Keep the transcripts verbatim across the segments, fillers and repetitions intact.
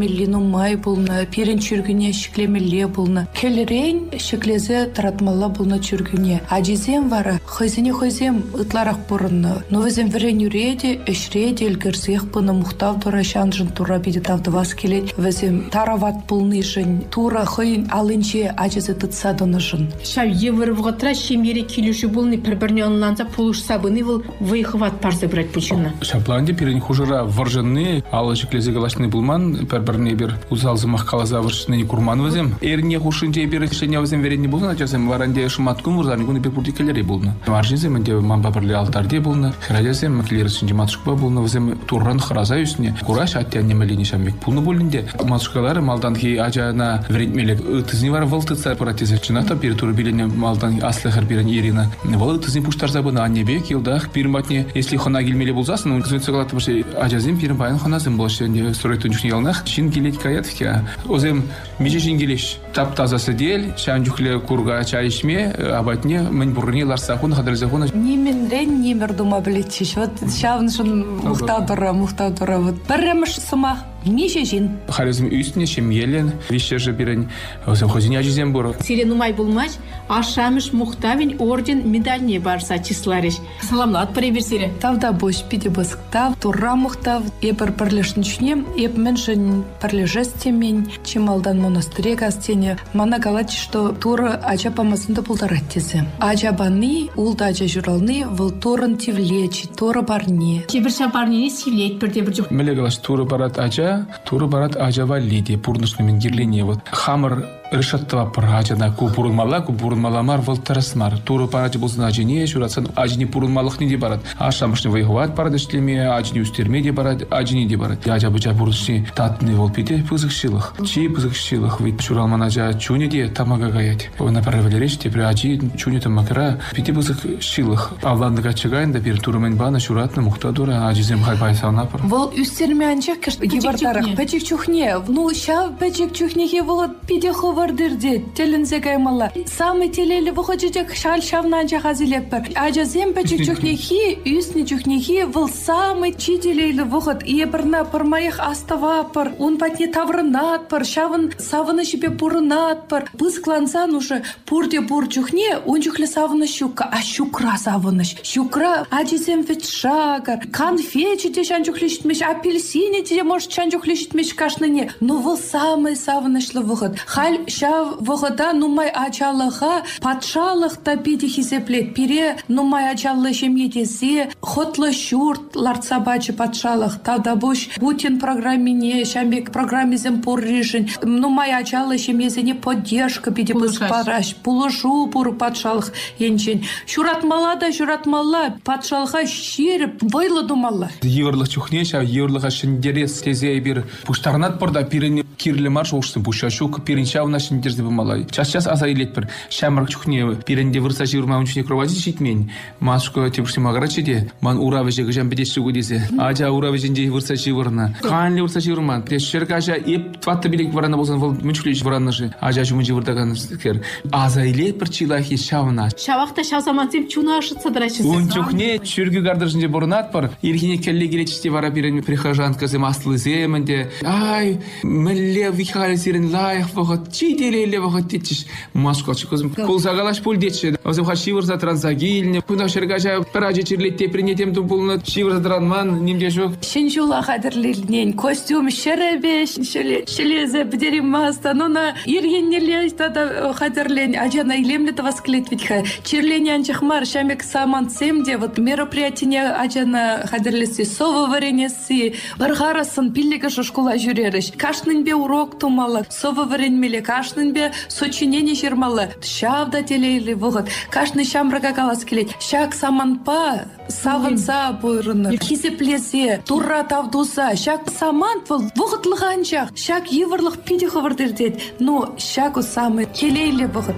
шиклемелли нумай булны, пирен чүргүне шиклемелли булны. Келерен шиклезе таратмалла булны чүргүне. Ажизем вара, хойзене хойзем ытларак бурынны. Новызем верен юреде, эшреде элгерсех буны мухтав тура шанжын тура биде тавдывас келет. Везем тарават булны жын, тура хойн алынче ажизы тытса донышын. Шав евр вготра шемере килюши булны перберне онланца полуш сабыны выл выхват парсы брать пучина. Шапланде пирен хужара варжанны, алы шиклезе галашны булман, перберне бир узалзымах калаза варшны курман везем. Эрне хушинче бир шеня везем веренне булны, начасем варанде шматкун вурзарны гуны бир пуртикелери булны. Маржизем де мамба бирле алтарде булны. Храдезем маклер шинче матушка булны везем турран храза үстүнө. Кураш аттяне мелини шамбек булны булынде. Матушкалары малдан ки ажана веретмелек тызни вар волтыца паратезе чыната бир тур билене малдан аслыхар бирен ирина. Вол тызни пуштар забына аннебе килдах бирматне, если хона гилмеле булзасын, он кызыцыгалаты башы ажазем пирин байын хоназым болшы. Сурайтын жүхне ялнах шин келет каятке. Озем меже шин келеш тап тазасы дел, шан жүхле курга чай ичме, абатне мен бурни ларсахун хадрзахун. Нимен рен нимер дума билетчиш. Вот шавнышын мухтадыра, мухтадыра. Вот берремеш сымах. Меже жин. Харизм үстіне шем елен, вище же бирен, озем хозине ажизем буру. Сиренумай булмач, ашамыш мухтавин орден медальне барса числариш. Саламлат приберсире. Тавда бош пиде басктав, тура мухтав, епер парлешничне, еп меншен парлежестемен, чемалдан монастыре гастене. Мана галачи, что тура ача памасында пултараттезе. Ача баны, улда ача журалны, выл турын тивлечи, тура барне. Чебірша барнені сивлеть бірде бір жүк. Меле галаш тура барат ача, тура барат ача валиде, пурнышнымен гирлене. Вот хамыр решаттава пражана ку пурунмала, ку пурунмаламар волтарасмар. Туру парачы болсын ажине, шурацан ажине пурунмалық не де барат. Ашамышны воевать парадышлеме, ажине үстерме де барат, ажине де барат. Ажа быча бурышны татны волпиде пызыкшилых. Чи пызыкшилых, вид шуралман ажа чуне де тамага гаять. На паравелереш те при ажи чуне тамакара пите пызыкшилых. Авландыга чыгайын да бир турумен бана шуратны мухтадура ажизем хайбай саунапыр. Вол үстерме анчак кеш гибартарах печек чухне. Ну ща печек чухнехе вот пиде вардырде телензе гаймала самый телели выходит шал шавнанча хазилепер ажазем печек чухнехи үсни чухнехи выл самый чителели выход и берна пармаях аставапыр он патне таврынатпыр шавын савыны шипе пурынатпыр пысклансан уже пурде пур чухне он чухле савыны щука а щукра савыныш щукра ажазем ведь шагар конфечи те шан чухлешитмеш апельсине те может шан чухлешитмеш кашныне но выл самый савынышлы выход халь шав вғыда нумай ачалыға патшалықта пиде хисеплет пире нумай ачалы шеметесе хотлы шурт ларцабачы патшалық тада бош Путин программине шамбек программизм порришин нумай ачалы шемесене поддержка пиде пыспараш пулышу пуру патшалық енчен шуратмала да шуратмала патшалыға шеріп вайлы думалла еврлық чухне шав еврлыға шиндерес тезе бир пуштарнат порда пирен кирле марш ошсын пушашу пирен шав нашин держи бумалай. Час-час азайлет бір шамрак чухне пиренде вырса жирма унчуне кровати шитмен. Масушка тепшти магарачиде, ман уравеже гажам бедеші гудесе. Ажа уравеженде вырса жирна. Ханли вырса жирман. Пешерка ажа еп тватта билек варана болсан вол мучклеш вараннажы. Ажа жумунжи вырдаган кер. Азайлет бір чилахи шавна. Шавақта шавзамансем чуна ашытса драчысы. Он чухне чүргү гардажынде борунат бар. Ирхине келле келечисте вара пирен прихожанкасы маслы земенде. Ай, мелле вихали сирен лайх вахат чиделеле вахат тетиш. Масука чикозм. Кол загалаш пул детше. Озем ха шивырса трансагильне. Пуна шергажа паражи чирлетте принетем тупулна шивырса транман нимде жок. Шинчула хадырлелнен костюм шеребеш шеле шелезе бдеримаста. Нона иргеннеле тада хадырлен ажана илемле тавасклет витха. Чирлене анчахмар шамек саман семде вот мероприятие ажана хадырлеси сова варенеси. Баргарасын пиллеге школа жүрериш. Кашнынбе урок тумала. Сова варенмеле кашнынбе сочинение жирмалы. Шавда телейли вғыт. Кашны шамрага калас келет. Шак саманпа савынса бұйрыны. Хисеплесе, турра тавдуса. Шак саман бұл вғытлығанчақ. Шак еврлық пиде хывырдырдет. Но шаку самы телейли вғыт.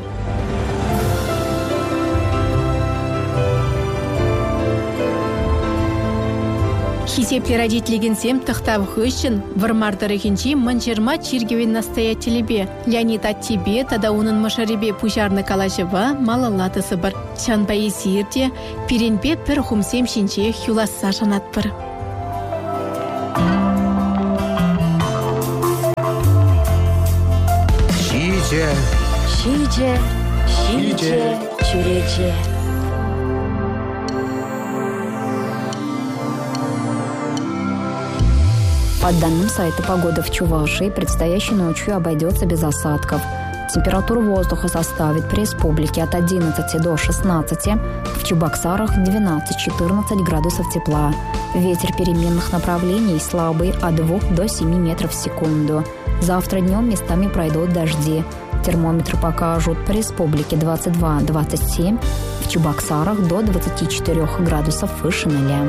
Хисепле родителеген тахтав хыщен, вармардырыхинчи манчерма чиргевен настоятелебе. Леонид Аттибе, тада унын машаребе пужарны калашева малалатысы бар. Чанбайы сирде, пиренбе пір хумсем шинче хюласса жанат бар. Шиже. Шиже. Шиже. Чуреже. По данным сайта «Погода в Чувашии», предстоящей ночью обойдется без осадков. Температура воздуха составит при республике от одиннадцати до шестнадцати, в Чебоксарах двенадцать-четырнадцать градусов тепла. Ветер переменных направлений слабый от двух до семи метров в секунду. Завтра днем местами пройдут дожди. Термометры покажут по республике двадцать два - двадцать семь, в Чебоксарах до двадцати четырёх градусов выше нуля.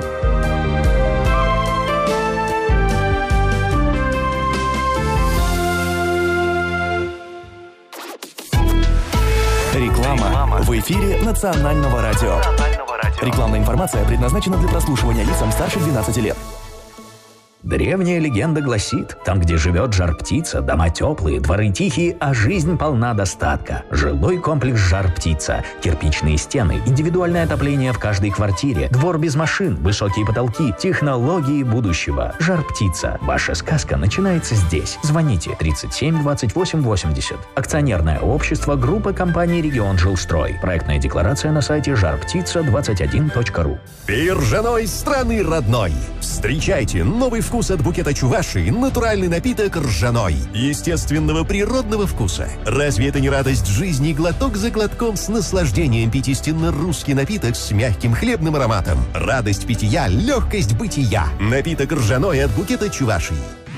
Реклама в эфире Национального радио. Рекламная информация предназначена для прослушивания лицам старше двенадцати лет. Древняя легенда гласит, там, где живет жар-птица, дома теплые, дворы тихие, а жизнь полна достатка. Жилой комплекс «Жар-птица». Кирпичные стены, индивидуальное отопление в каждой квартире, двор без машин, высокие потолки, технологии будущего. «Жар-птица». Ваша сказка начинается здесь. Звоните тридцать семь двадцать восемь восемьдесят. Акционерное общество, группа компаний «Регион Жилстрой». Проектная декларация на сайте жар птица двадцать один точка ру. Пир ржаной страны родной. Встречайте новый вкус от букета Чувашии, натуральный напиток ржаной. Естественного природного вкуса. Разве это не радость жизни, глоток за глотком с наслаждением пить истинно русский напиток с мягким хлебным ароматом? Радость питья, легкость бытия. Напиток ржаной от букета Чувашии.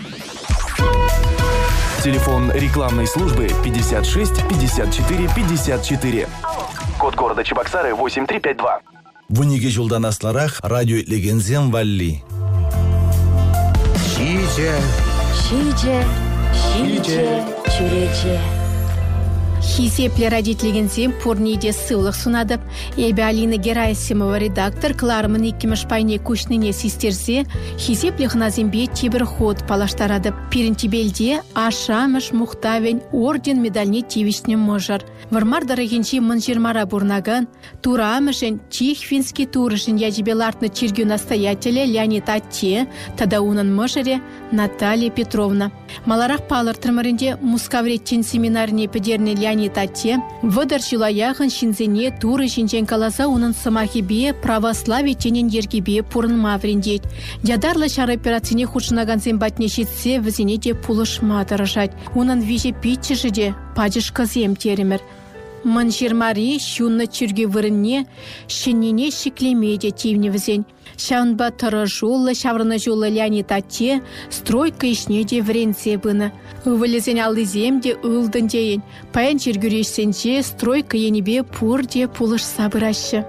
Телефон рекламной службы пятьдесят шесть пятьдесят четыре пятьдесят четыре. Код города Чебоксары восемь три пять два. Буниге жылдан асларах радио легензем валли. Шиже. Шиже. Шиже. Чуреже. Хизепле родитлигенсем пурниде сылых сунады. Эбе Алина Герасимова редактор Кларман иккимеш пайне кушнине систерзе хизепле хназимбе тибір ход палаштарады. Пиринтибелде ашамыш мухтавен орден медальне тивишне можар. Вармар дорогенчи манжирмара бурнаган, турамышен чихвинский турышен ядибелартны чиргю настоятеля Леонид Атте, тада унан можаре Наталья Петровна. Маларах палар тырмарынде мускавреттен семинарне педерне Леонид Атте, выдар жилаяхын шинзене туры шинчен каласа унан самахибе православие тенен ергибе пурын мавриндет. Ядарлы шар операцине худшынаган зембатне шитсе візенеде пулышма дырышать. Унан виже питчешеде падышка зем теремер. Манжирмари шунна чүрге вырынне шеннене шиклемеде тивне візен. Шаунба тұры жолы, шаврына жолы Леонид Атте, стройка ишнеде вренце быны. Увылезен алды земде ылдын дейін. Паян жергюрешсенже стройка енебе пурде пулыш сабырашы.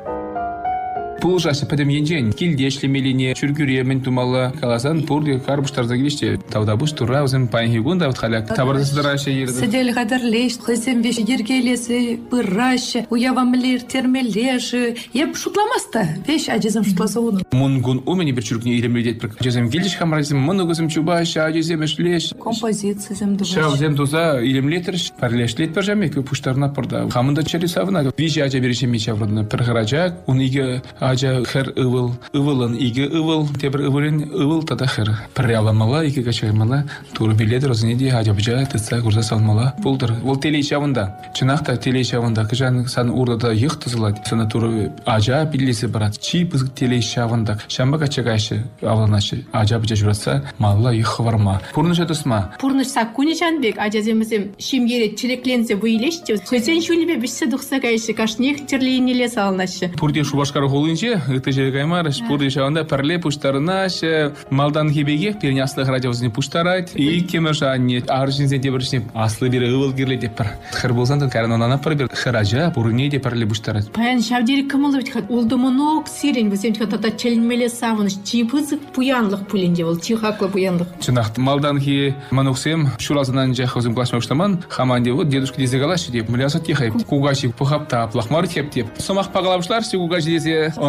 Пулжасы падам енжен, килдешлі меліне, чүргюре мен тумалы каласан пурде карбуштарда келеште. Таудабуш тура өзім паян хигунда ватхаляк. Табардасыдарашы ерді. Сидел қадарлеш, қызем веш ергелесі, бұрашы, уявамлер, термелеші. Еп шутламаста, веш ажезім шутласа оны. Мұнгун умені бір чүргіне елемледет бір. Ажезім келдеш хамразым, мұны көзім чубашы, ажезім эшлеш. Композиция зем дубаш. Шавзем туза елемлетір, парлешлет бір жәме, көп пуштарына пырда. Хамында чәрі савына. Вежі ажа берешем мечаврыдны. Пірғырачак, он иге ажа хэр ывыл, ывылын иге ывыл, тебір ывылын ывыл тада хэр. Пірряламала, иге качаймала, туры биледір өзінеде ажа бұжа, тыца күрза салмала. Бұлдыр, ол телей шавында. Чынақта телей шавында, кыжан сан урдада йық тызылады. Сана туры ажа билесі барат. Чи пызг телей шавында. Шамба качагайшы, авланашы, ажа бұжа жүратса, малла йық варма. Пурныш атысма. Пурныш саккуне жанбек, ажаземізем шимгере чирекленсе выйлеште. Сөзен шулебе бішсе дұқса кайшы, кашнех терлейнеле салынашы. Пурде шубашкары холынче, это же каймарыш, пурде шаванда парле пуштарынаш, малдан хебеге, перне аслых радиозыне пуштарать, и кемешанне, аршинзе дебіршне, аслы бері ывыл керле депір. Хыр болсан тын каран онана пыр бір, хыр ажа, пурне де парле пуштарать. Паян шавдері кымылы бітхат, олдымынок сирен, бізем тхат ата челмеле савыныш, чипызык пуянлық пуленде бол, чихаклы пуянлық. Чынақ, малдан хи мануксем, шурасынан жах өзім класмау штаман, хаманде вот дедушка дезе галашы деп, мляса тихай, кугачи пухапта, плахмар теп деп. Сомақ пағалапшылар, си кугачи дезе,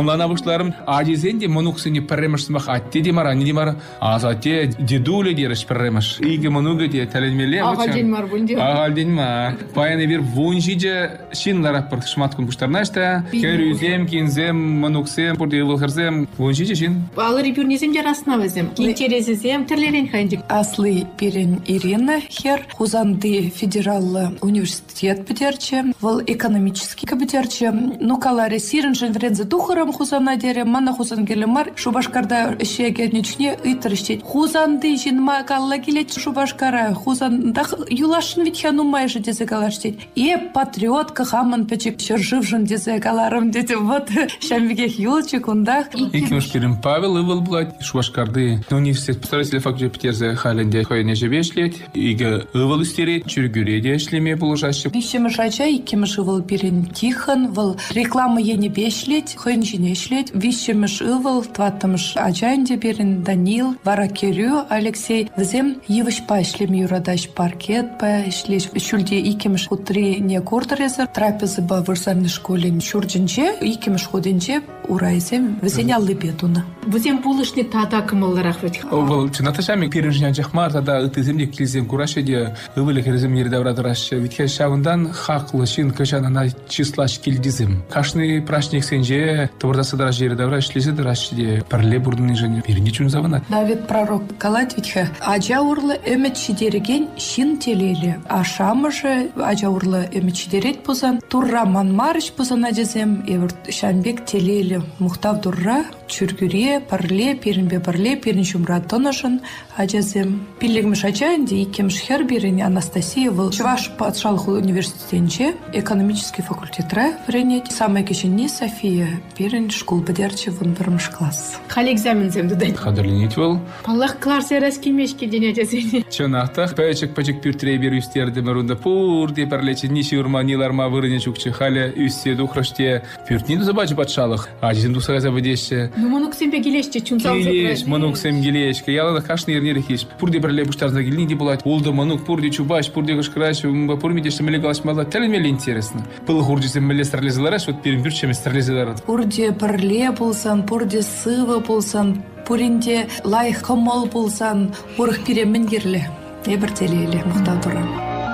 Онлана бушларым ажизенде монуксыне перремешсмах атте демара не демара азате дедуле дереш перремеш. Иге монуге де таленмеле. Агалден мар бунде. Агалден мар. Паяны бир вунжиже шинлара пар шматкун буштарнашта. Керюзем кинзем монуксем пурде вылхарзем вунжиже шин. Алыр бюрнезем жараснавызем. Интересезем терлерен хайндик. Аслы Пирин Ирина Хер, Хузанды федерал университет Петерче, вол экономический Петерче, ну каларе сирен женврензе духарам Хузана дере, мана Хузан гелемар, Шубашкарда шегеничне итрыштет. Хузанды жинма калла келет Шубашкара, Хузандах юлашын витхану майже дезе галаштет. И патриотка хаман печек шерживжен дезе галарам дезе вот шамбегех юлчик ундах. Икимш Пирин Павел и волблать Шубашкарды университет представитель факультета Петерзе Халенде хойне живешлет, иге ывал истерет, чургюреде шлеме положаще. Вещем шача, икимш ывал Пирин Тихон, вал реклама ене бешлет, хойн жине шлет, вещем ывал тватамш аджанде Пирин Данил, Варакерю Алексей, взем евыш пайшлем юрадаш паркет пайшлеш, шульде икимш хутри не куртарезер, трапезы ба вырзарны школе шурджинче, икимш ходинче урайзем, взеня лыбедуна. Взем пулышне тата кымылларах ведь. Вал чынаташами пережнян жахмар тада ытыземде килзем курашеде ывылы керзем ердаврадыраш витхе шавындан хаклы шин кышанана числаш килдизем. Кашны прашник сенже твордасы дараш ердавраш шлезе дарашеде парле бурдыны жене перенде чун заванат. Давид пророк калат витхе ажа урлы эмет чидереген шин телели, а шамыжы ажа урлы эмет чидерет позан турра манмарыш позан адезем эверт шамбек телели мухтав дурра чүргүре парле перинбе парле перин шумра тонашын ажазем пиллигмиш ачаанде икимш хер бирин Анастасия выл Чуваш патшалык университетинче экономический факультетра вренет самая кичинни София бирин школ бедерче вон бирмиш класс. Хали экзамензем дудайт. Хадерленет выл. Паллах кларсе раскимешки дене ажазене. Чонахтах печек печек пюртрей бир үстерде мерунда пурде парлече ниши урманиларма вырыне чукче халя үсте духраште пюртнину забачы патшалык ажизем дусагаза выдеше. Ну монуксем бегилешче чунсал закрать. Келеш монуксем гилешке ялада кашны ернере хиш. Пурде парле буштарза гилинди булат. Олда монук пурде чубаш пурде гашкраш пурмиде шмеле галашмала телемеле интересно. Пыл хурдисем меле старлезалараш вот перим бюрчеме старлезаларат. Пурде парле булсан, пурде сыва булсан, пуринде лайх комол булсан, урых пиремен гирле. Эбер телеле мухтадура.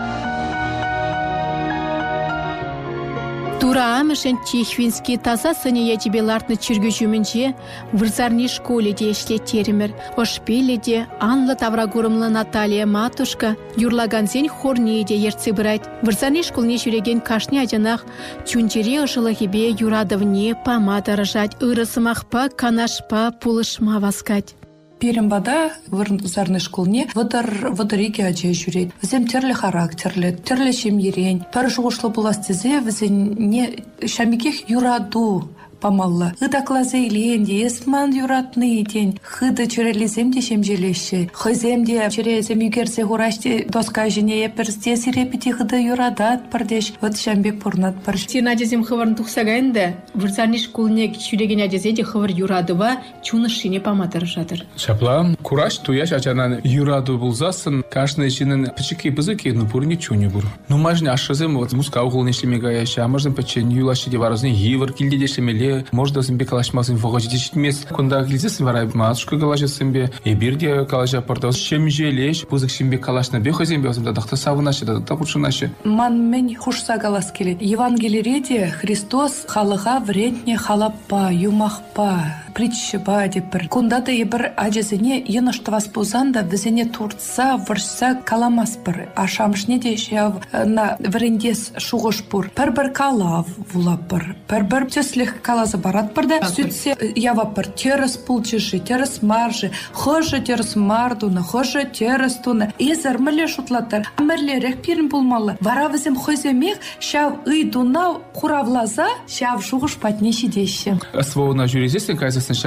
Тура амышын Чехвинский таза сыне ятибе лартны чиргүчүмүнче вырзарни школе де ишлет теремер. Ошпеле де Анла Таврагурымлы Наталья матушка юрлаган сен хорне де ерцы брать. Вырзарни школне жүреген кашне ажанах чунчере ышылы хебе юрадовне помада рожать, ырысымахпа, канашпа, пулышма васкать. Перембада вырзарны школне выдар выдариге ажа жүрет. Візем терлі характерлі, терлі шемерен, пір жуғышлы буластезе візен не шамикех юраду памалла. Ыдаклазе иленде, есман юратны день, хыды чүрелеземде шемжелеші. Хыземде чүрезем югерзе хураште доска жіне еперсте сирепети хыды юрадат пардеш. Вот шамбек порнат парш. Сен адезем хыварын тухсагайында, вырзарни школне чүреген адезеде хывар юрадыва чунышыне паматыр жатыр. Шапла, кураж туяш ачанан юраду булзасын, кашны жинын пичики бызыки, ну пурни чуни бур. Ну мажны ашызым, вот муска угылны шлемега яша, а мажны пачен юлаши деваразны йывыр килде дешлемеле. Можно себе калашмасын вогожить десять кунда глизесин варай матушка калашасын бе, и бирде калаша портос шемжелеш, пузык шембе калашна бе хозем бе, да дахта савунаши, да да худшунаши. Ман мен хушса галас келет. Евангелиреде Христос халыга вредне халаппа, юмахпа, притчеба депер. Кундада ебер ажезене еныштывас бузанда везене туртса, выршса каламаспыр. А шамшне де шав на врендес шугошпур. Пер-бер калав вулапыр. Пер-бер тёслих калаза барат пырда. Сүтсе явапыр терес пулчыши, терес маржи, хожа терес мардуна, хожа терес туна. Эзер міле шутлатыр. Амерле рехпирин булмалы. Вара візем хоземех шав ыйдуна куравлаза, шав шугош патнеши деші. Своуна жюризесен кайзасын шавында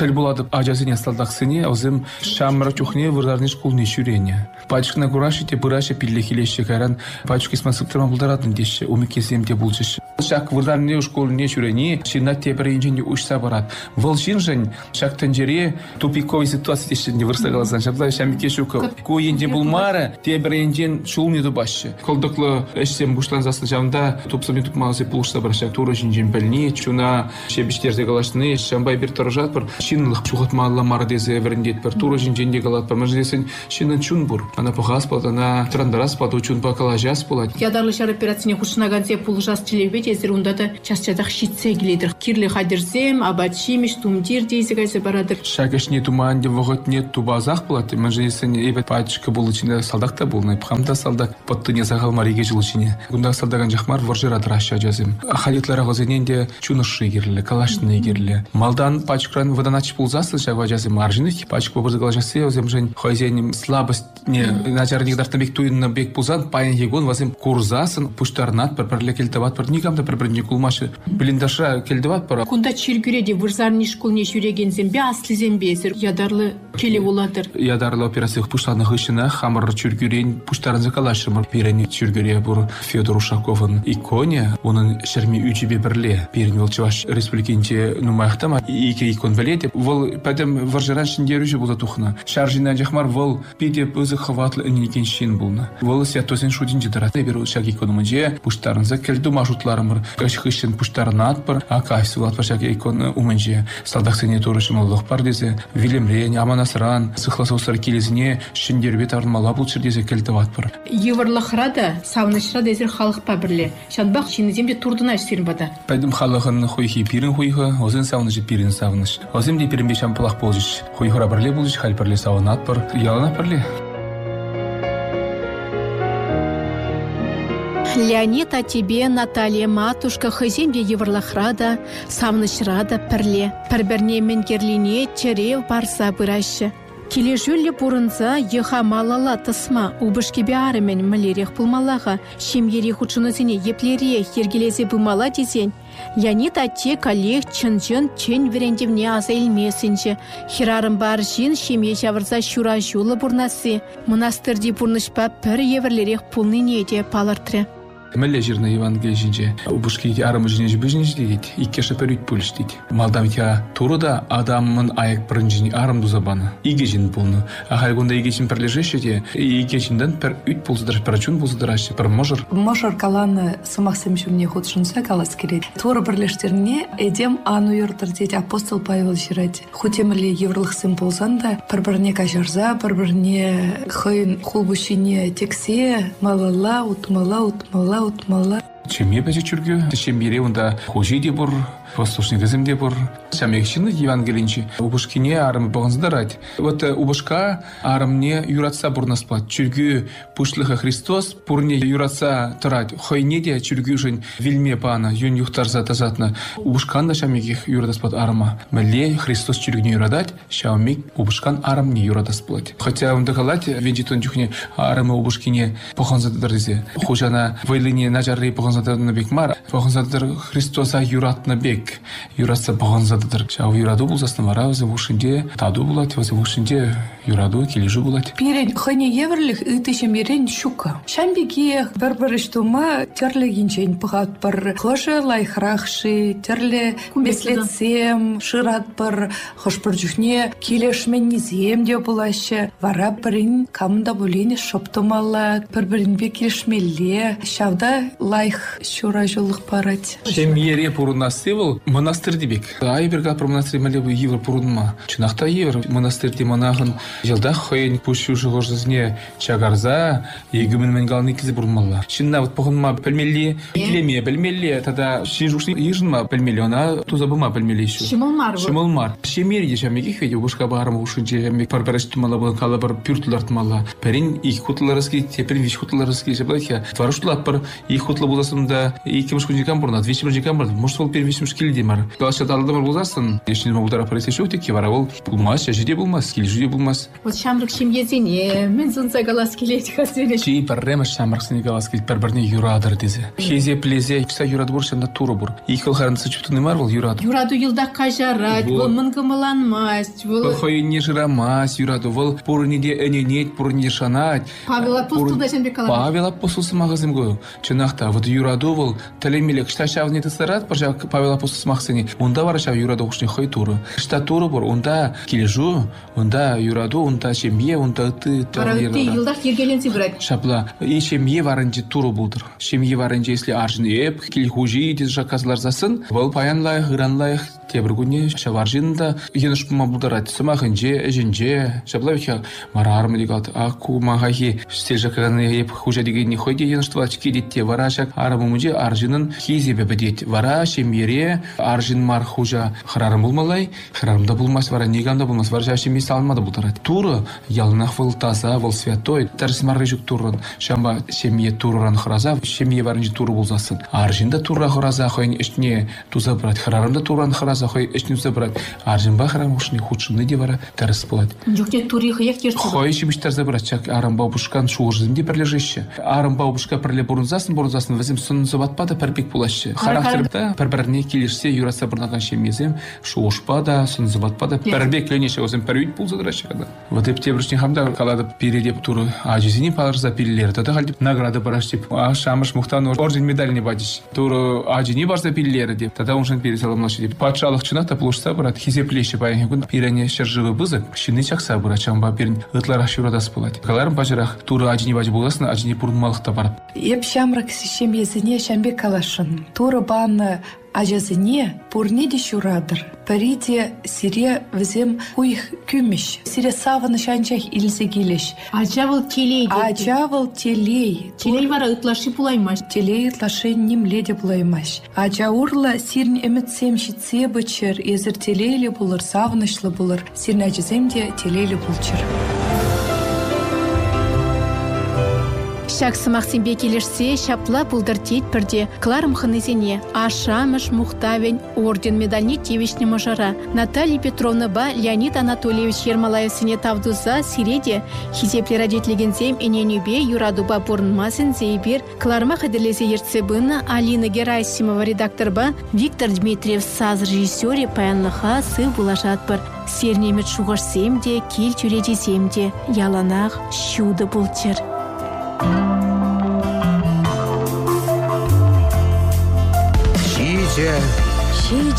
Тел булады ажасыне салдаксыне озым шамра чухне вырдарны школны шүрене. Пачкна гурашите быраше пиллехилеше каран пачки смасыктырма булдарадын деше умикесемде булжыш. Шак вырдарны школны шүрене шинат тепренжинде ушса барат. Вол шинжен шак тенжере тупиковый ситуация дешне вырсагаласан шаблай шамике шука. Коенде булмара тепренжин шулны дубашы. Колдоклы эшсем бушлан засын жамда тупсами тупмалысы пулышса барашак тура шинжен бельне чуна шебиштерде галашны шамбай бир торжат бар шинлык чухатмалла мардезе верндет бер тура шинженде галат бар маждесен шинен чун бур. Она похас пот, она трандарас пот, учун бакалажас полат. Ядарлы шар операцияне хушнаганзе пулжас телебет езер ундата частядах щитсе гиледер. Кирле хадерзем, абачимиш, тумдир дейзе гайзе барадыр. Шагашне туманде вогот нет тубазах полат. Маждесен эбет пачка булычине салдакта булны. Пхамда салдак поттыне сахал мариге жилычине. Гунда салдаган жахмар воржера драща жазым. Халитлара гозененде чуныши гирле, калашны гирле. Малдан пачкран воданач пулзасы жава жазым аржиных. Пачка побырзы галажасы озем жен хозяйним слабость не начальник дартабек туйна бек пузан паян егон вазим курзасын пуштарнат пер перле келтават пер никамда пер пер кулмашы блиндаша келдават пер. Кунда чиргүреде вырзарны школне шүреген зембе асли зембесер ядарлы келе булатыр. Ядарлы операция пуштарны хышына хамыр чиргүрен пуштарын закалашымыр. Перени чиргүре бур Федор Ушаковын иконе onun шерми үчибе берле перени Чуваш республикинче нумахтама ике икон велете вол падем варжаран шиндерүжи була тухна. Шаржина жахмар вол пиде өзі хватлы үнекен шин булна. Вол сятосен шудинче дараты беру шаг иконумынче пуштарынза келду маршрутларымыр. Кашхышын пуштарынат бар, акайсулат пашак икон умынче. Салдаксене турышымылық бар десе, Вилемрен, Аманасран, сыхласаусар келезіне шиндербет арнмала бұлчыр десе келдават бар. Еврлахрада, савнышрада езер халық па бірле. Шанбақ шинеземде турдына ішсерін бада. Пайдым халықын хуйхи пирін хуйхы, озын савнышы пирін савныш. Озым де пирін бешам пылақ болжыш. Хуйхыра бірле болжыш, хал бірле савынат бар, ялана бірле. Леонид, а тебе, Наталья, матушка, хыземде еврлахрада, савнышрада пірле. Пірбірне менгерлине черев барса бұрашы. Кележүлі бұрынза еха малала тысма убышкебе арымен мілерек пулмалаға, шемгере хучынызіне еплере ергелезе бумала дезен. Леонид атте коллег чын-чын чен верендевне аза илмесінже. Хирарым бар жин шеме жавырза шура жулы бұрнасы. Монастырди бұрнышпа пір еверлерек пулны неде палыртыры. Мэлле жирна Евангелие жинже. Убушки арымы жинеж бежнеж дейт. Икке шапер үт пулыш дейт. Малдам тя туруда адамын аяк бірінжіне арым дузабаны. Иге жин пулны. Ахай гунда иге жин перлежеше де. Иге жиндан пер үт пулзыдыр, пер чун пулзыдырашы, пер можыр. Можыр каланы сымақсым шумне худшынса калас керет. Туры бірлештеріне эдем ану юрдыр дейт апостол Павел жирать. Хутемілі еврлық сым пулзанда, пір-біріне кажарза, пір-біріне хойын хулбушине тексе, малала, утмала, утмала, утмала. Чеме бәже чүргі, тішем бере онда хожи де бұр, послушникізім де бұр. Шамекшіні Евангелинчі. Убышкине арымы бағынзыдарать. Вот убышка арымне юратса бұрнаспат. Чүргі пушлыха Христос, пұрне юратса тұрать. Хойне де чүргі жын вильме пана, юн юхтарза тазатна. Убышкан да шамеких юратаспат арыма. Мәле Христос чүргіне юрадать, шамек убышкан арымне юратаспат. Хотя онда қалать, венжитон жүхне арымы убышкине поханзадыдар дезе. Хожана вайлыне нажарры поханзадырны бек мар. Поханзадыр Христоса юратны бек. Юратса поханзадыр. Шау юраду булзасны мара, өзі вушынде таду булат, өзі вушынде юраду кележу булат. Пирен хыне еврлих ытышем ерен шука. Шамбеге бір-бір іштума терлі генчен пығат бір хожы лайхрахши, терлі беслетсем, шырат бір хош бір жүхне келешмен незем де булашы. Вара бірін камында бұлені шоптумалла, бір-бірін бе келешмелле. Шавда лайх шура жолық парать. Шем ере пұрынасы был монастыр дебек. Айберга про монастырь малебу евр пұрынма. Чынақта евр монастырьде монахын жылда хойын пұшу жығырзызне чагарза, егімен мәнгалны келзе бұрынмалла. Шынна вот пұғынма пәлмелі, келеме пәлмелі, тада шижушны ежынма пәлмелі, она туза бұма пәлмелі еще. Шымылмар бұл. Шымылмар. Шемерде шамеге хведе, ұбышқа бағарым ұшынче, шамег парпарашты мала бұлын қалы бір пүртіларты мала. Пәрін ик хутыларыз кейт, тепірін виш хутыларыз кейт, жаблайхя. Тваруштылат бір ик хутылы болас сонда икимиш күнжикам бурнат, вичимиш жикам бурнат. Может ол первичимиш килди мар. Калаша талдымар булзасын. Ешне могутара пресеше утеки вара ол булмас, жиде булмас, килжиде булмас. Вот шамрык шимьезине, мен сонса галас келет хасене. Чи парремаш шамрык сине галас келет перберне юрадыр дизе. Хезе плезе, киса юрад бур шанда туру бур. Икыл харынсы чуптуны мар бол юрад. Юраду йылда кажарат, бол мынгымыланмас, бол хой не жирамас юраду, бол пурниде эненет, пурниде шанат. Павел Апостол да шамбе калам. Павел Апостол магазин го. Чынакта вот юраду бол телемилек шташавне тасарат, пожа Павел Апостол махсене. Онда варашав юраду хушне хой туру. Шта туру бур, онда килежу, онда юраду, онда шемье, онда ты Паралти йылда ергеленси брат. Шапла и шемье варынжи туру булдыр. Шемье варынжи если аржын эп, килхужи тез жаказлар засын, бол паянлай, гыранлай тебір күнне шаваржинда егеніш бұма бұлдарады. Сымақынже, әжінже, шапла веке марармы дегалды. Аку мағахи стель жақағаны еп хужа дегенне қойде егеніш твачки детте. Вара шак арымымыже аржинын хизебе бәдет. Вара шемере аржин мар хужа хырарым бұлмалай, хырарымда бұлмас, вара негамда бұлмас, вара шашеме салмады бұлдарады. Туры ялынақ выл таза, выл святой. Тәріс марры жүк турын. Шамба шемье турыран хыраза, шемье варынжи туры бұлзасын. Аржинда турра хыраза, қойын ішне туза брат. Хырарымда туран хыраза, хой эшнюса брат. Аржин бахрам ушни худшины девара тәріс болады. Жүкте турихы як терсі. Хой шимиштар забрат. Чак арам бабушкан шуғыржынде пірлежеші. Арам бабушка пірле бұрынзасын, бұрынзасын візім сұнын забатпада пәрпек болашы. Характерда пәрбіріне келешсе юраса бұрнаған шемезем шуғышпада, сұнын забатпада. Пәрбек ленеше өзім пәрвейт бұл задырашы қада. Вот еп тебіршіне хамда қалады передеп туры ажизіне паларза пилілері. Тада қалдеп награды бараш деп. А шамыш мұқтаны орден медаліне бадиш. Туры ажине барза пилілері деп. Тада оншын переселамлашы деп. Патшалық чынақта плошса брат, хизеплеші баян күн пирене шержывы бызык, шыны чақса брат, чамба перін ытлар ашурадас болады. Қаларым бажырақ туры ажине бажы боласын, ажине пұрынмалықта барып. Еп шамрак шемезіне шамбе калашын. Туры баны ажазыне пурнеде шурадыр. Париде сире візем уйх күміш. Сире саваны шанчах илзе келеш. Ажавыл телей. Ажавыл телей. Телей вара ытлашы пулаймаш. Телей ытлашы немледе пулаймаш. Ажа урла сирн эмітсем шитсе бычыр. Езір телейлі бұлыр, савынышлы бұлыр. Сирн ажыземде телейлі бұлчыр. Шак сымақсынбе келешсе, шапла бұлдыр тейт бірде. Кларым хынызене, ашамыш мұқтавен орден медальне тевешне мұжара. Наталья Петровна ба Леонид Анатольевич Ермолаевсыне тавдуза сиреде, хизепле родитлегензем эненюбе юрадуба бұрынмасын зейбер. Кларыма қадірлезе ертсе бұны Алина Герасимова редактор ба Виктор Дмитриев саз режиссере паянлыға сы бұлажат бір. Сернемет шуғырсем де, кел чуредесем де, яланақ шуды бұлчыр. Шиже, Шиже,